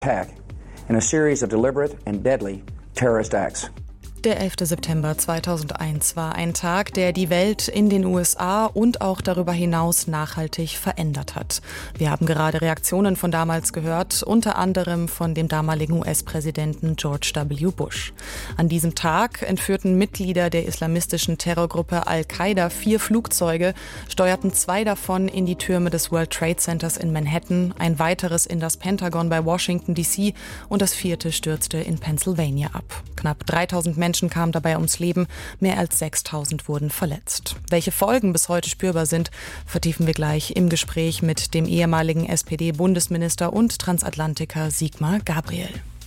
attack in a series of deliberate and deadly terrorist acts. Der 11. September 2001 war ein Tag, der die Welt in den USA und auch darüber hinaus nachhaltig verändert hat. Wir haben gerade Reaktionen von damals gehört, unter anderem von dem damaligen US-Präsidenten George W. Bush. An diesem Tag entführten Mitglieder der islamistischen Terrorgruppe Al-Qaida 4 Flugzeuge, steuerten 2 davon in die Türme des World Trade Centers in Manhattan, ein weiteres in das Pentagon bei Washington D.C. und das 4. stürzte in Pennsylvania ab. Knapp 3000 Menschen kamen dabei ums Leben, mehr als 6000 wurden verletzt. Welche Folgen bis heute spürbar sind, vertiefen wir gleich im Gespräch mit dem ehemaligen SPD-Bundesminister und Transatlantiker Sigmar Gabriel.